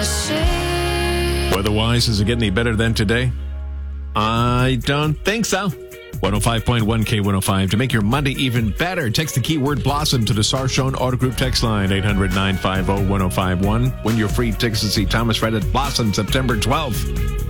Weather-wise, is it getting any better than today? I don't think so. 105.1 K105. To make your Monday even better, text the keyword Blossom to the Sarshone Auto Group text line, 800-950-1051. Win your free tickets to see Thomas Rhett at Blossom September 12th.